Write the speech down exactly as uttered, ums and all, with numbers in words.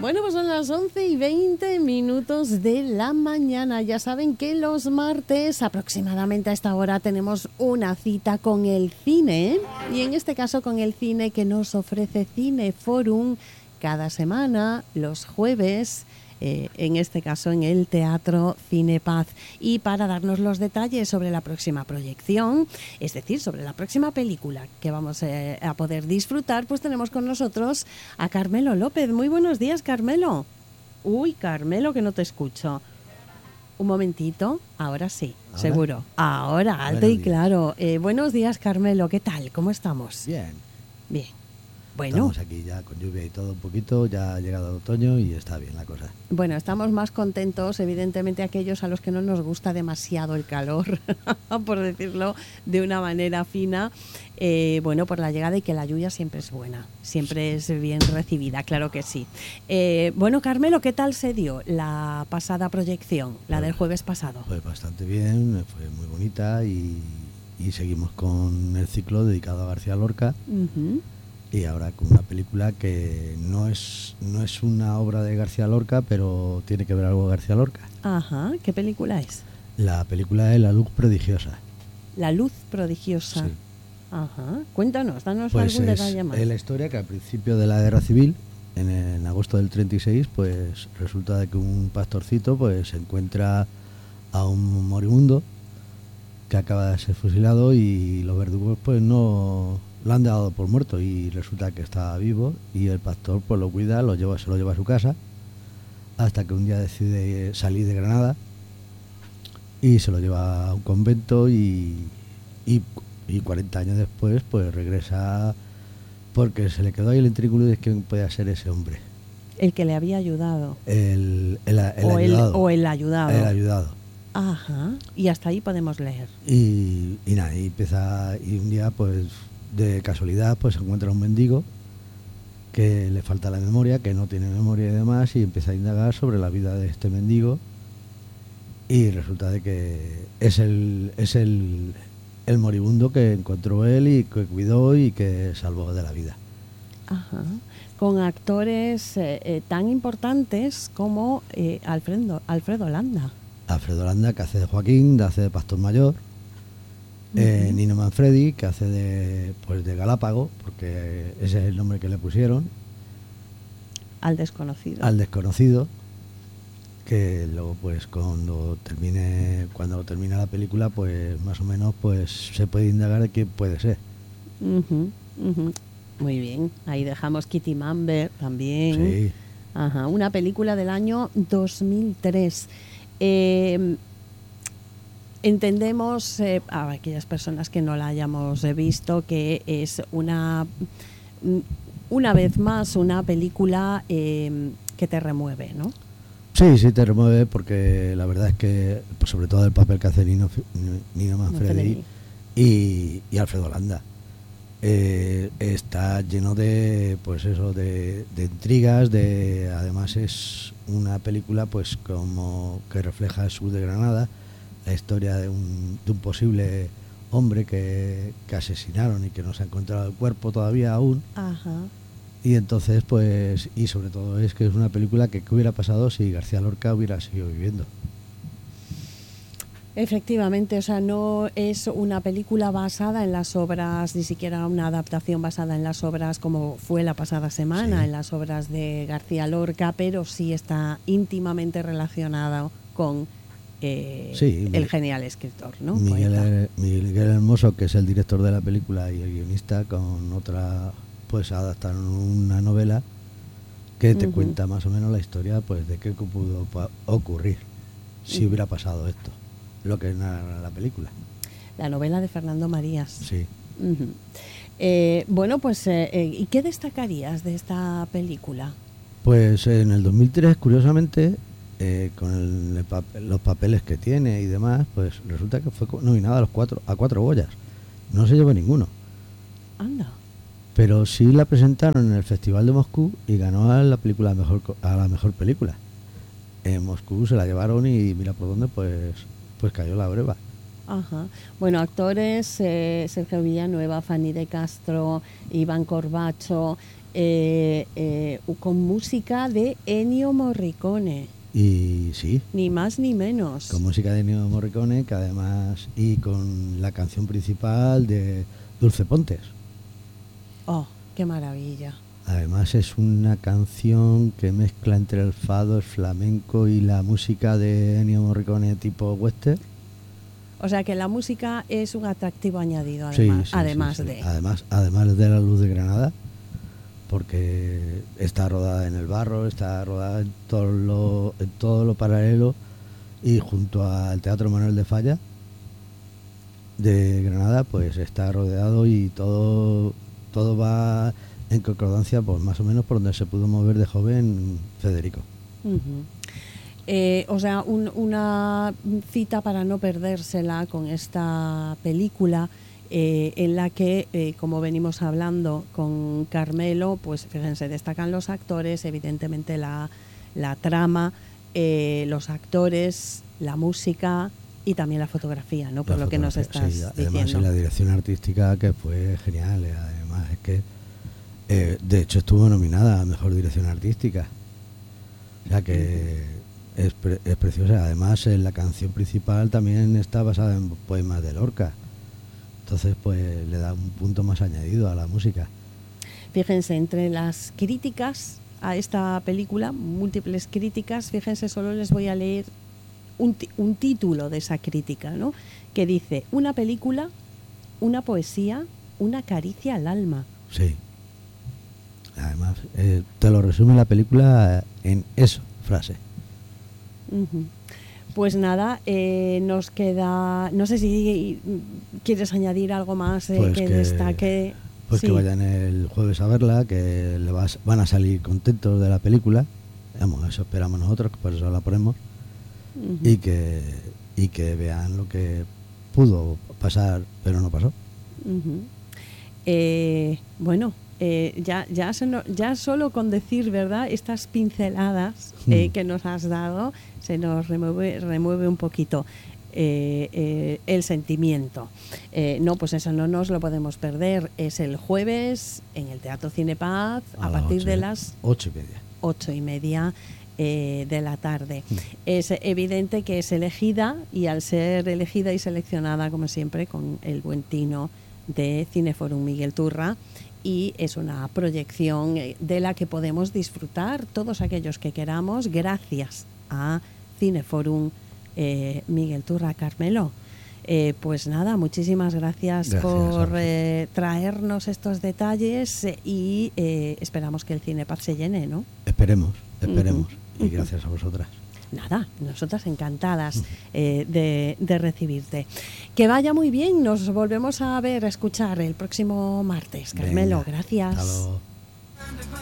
Bueno, pues son las once y veinte minutos de la mañana. Ya saben que los martes aproximadamente a esta hora tenemos una cita con el cine, y en este caso con el cine que nos ofrece Cineforum cada semana, los jueves, eh, en este caso en el Teatro Cinepaz. Y para darnos los detalles sobre la próxima proyección, es decir, sobre la próxima película que vamos eh, a poder disfrutar, pues tenemos con nosotros a Carmelo López. Muy buenos días, Carmelo. Uy, Carmelo, que no te escucho. Un momentito, ahora sí, ¿ahora? Seguro. Ahora, alto y claro. Eh, buenos días, Carmelo, ¿qué tal? ¿Cómo estamos? Bien. Bien. Bueno. Estamos aquí ya con lluvia y todo un poquito, ya ha llegado el otoño y está bien la cosa. Bueno, estamos más contentos, evidentemente, aquellos a los que no nos gusta demasiado el calor, por decirlo de una manera fina, eh, bueno, por la llegada, y que la lluvia siempre es buena, siempre es bien recibida, claro que sí. Eh, bueno, Carmelo, ¿qué tal se dio la pasada proyección, la pues, del jueves pasado? Pues bastante bien, fue muy bonita y, y seguimos con el ciclo dedicado a García Lorca. Uh-huh. Y ahora con una película que no es no es una obra de García Lorca, pero tiene que ver algo con García Lorca. Ajá, ¿qué película es? La película es La luz prodigiosa. La luz prodigiosa. Sí. Ajá, cuéntanos, danos pues algún es, detalle más. Es la historia que al principio de la Guerra Civil, en, en agosto del treinta y seis, pues resulta de que un pastorcito pues encuentra a un moribundo que acaba de ser fusilado, y los verdugos pues no lo han dado por muerto, y resulta que está vivo, y el pastor pues lo cuida, lo lleva, se lo lleva a su casa, hasta que un día decide salir de Granada y se lo lleva a un convento, y, y, y cuarenta años después pues regresa, porque se le quedó ahí el intrículo de quién puede ser ese hombre. El que le había ayudado. El, el, el o, ayudado. El, o el ayudado. El ayudado. Ajá, y hasta ahí podemos leer. Y, y nada, y empieza, y un día pues de casualidad pues se encuentra un mendigo que le falta la memoria, que no tiene memoria y demás, y empieza a indagar sobre la vida de este mendigo, y resulta de que es el es el, el moribundo que encontró él y que cuidó y que salvó de la vida. Ajá, con actores eh, eh, tan importantes como eh, Alfredo, Alfredo Landa. Alfredo Landa, que hace de Joaquín, que hace de Pastor Mayor. Eh, uh-huh. Nino Manfredi, que hace de pues de Galápago, porque ese es el nombre que le pusieron al desconocido al desconocido que luego pues cuando termine cuando termina la película pues más o menos pues se puede indagar de quién puede ser. Uh-huh, uh-huh. Muy bien, ahí dejamos Kitty Mamber también. Sí. Ajá, una película del año dos mil tres. eh, Entendemos, eh, a aquellas personas que no la hayamos visto, que es una, una vez más, una película eh, que te remueve, ¿no? Sí, sí te remueve, porque la verdad es que, pues sobre todo el papel que hace Nino, Nino Manfredi y, y Alfredo Landa, eh, está lleno de, pues eso, de, de intrigas, de, además es una película, pues como que refleja el sur de Granada, la historia de un, de un posible hombre que, que asesinaron y que no se ha encontrado el cuerpo todavía aún. Ajá. Y entonces pues, y sobre todo es que es una película que qué hubiera pasado si García Lorca hubiera seguido viviendo. Efectivamente, o sea, no es una película basada en las obras, ni siquiera una adaptación basada en las obras como fue la pasada semana, sí. en las obras de García Lorca, pero sí está íntimamente relacionada con Eh, sí, el genial escritor, ¿no? Miguel, Miguel Hermoso, que es el director de la película y el guionista, con otra, pues adaptaron una novela que te uh-huh. cuenta más o menos la historia, pues de qué pudo ocurrir si uh-huh. hubiera pasado esto, lo que narra la película. La novela de Fernando Marías. Sí. Uh-huh. Eh, bueno, pues, eh, eh, ¿y qué destacarías de esta película? Pues en el dos mil tres, curiosamente, Eh, con el, el papel, los papeles que tiene y demás, pues resulta que fue nominada a los cuatro a cuatro Goyas. No se llevó ninguno. Anda. Pero sí la presentaron en el Festival de Moscú y ganó a la película mejor a la mejor película. En Moscú se la llevaron y mira por dónde pues pues cayó la breva. Ajá. Bueno, actores, eh, Sergio Villanueva, Fanny de Castro, Iván Corbacho, eh, eh, con música de Ennio Morricone. Y sí. Ni más ni menos. Con música de Ennio Morricone, que además, y con la canción principal de Dulce Pontes. Oh, qué maravilla. Además es una canción que mezcla entre el fado, el flamenco y la música de Ennio Morricone tipo western. O sea que la música es un atractivo añadido, además, sí, sí, además sí, sí. de... Además, además de La Luz de Granada, porque está rodada en el barro, está rodada en todo lo, en todo lo paralelo y junto al Teatro Manuel de Falla de Granada, pues está rodeado y todo, todo va en concordancia, pues más o menos por donde se pudo mover de joven Federico. Uh-huh. Eh, o sea, un, una cita para no perdérsela con esta película eh, en la que, eh, como venimos hablando con Carmelo, pues fíjense, destacan los actores, evidentemente la, la trama, eh, los actores, la música y también la fotografía, ¿no? Por la lo que nos estás sí, diciendo. Además, y la dirección artística, que fue genial. Además, es que, eh, de hecho, estuvo nominada a Mejor Dirección Artística. O sea que... Es, pre- es preciosa. Además, eh, la canción principal también está basada en poemas de Lorca. Entonces, pues le da un punto más añadido a la música. Fíjense, entre las críticas a esta película, múltiples críticas, fíjense, solo les voy a leer un, t- un título de esa crítica, ¿no? Que dice, una película, una poesía, una caricia al alma. Sí. Además, eh, te lo resume la película en eso, frase. Uh-huh. Pues nada, eh, nos queda, no sé si quieres añadir algo más eh, pues que, que destaque. Pues sí. Que vayan el jueves a verla, que le vas, van a salir contentos de la película. Vamos, eso esperamos nosotros, que por eso la ponemos. Uh-huh. y que y que vean lo que pudo pasar, pero no pasó. Uh-huh. eh, bueno, Eh, ya, ya, se no, ya solo con decir, ¿verdad?, estas pinceladas eh, que nos has dado, se nos remueve, remueve un poquito eh, eh, el sentimiento. Eh, no, pues eso no nos lo podemos perder. Es el jueves en el Teatro Cinepaz a, a partir ocho, de las ocho y media. Ocho y media eh, de la tarde. Mm. Es evidente que es elegida, y al ser elegida y seleccionada, como siempre, con el buen tino de Cineforum Miguel Turra, y es una proyección de la que podemos disfrutar todos aquellos que queramos gracias a Cineforum eh, Miguel Turra. Carmelo, eh, pues nada, muchísimas gracias, gracias por eh, traernos estos detalles eh, y eh, esperamos que el Cinepaz se llene, ¿no? Esperemos, esperemos uh-huh. y gracias a vosotras. Nada, nosotras encantadas eh, de, de recibirte. Que vaya muy bien, nos volvemos a ver, a escuchar el próximo martes. Carmelo, venga, gracias. Hasta luego.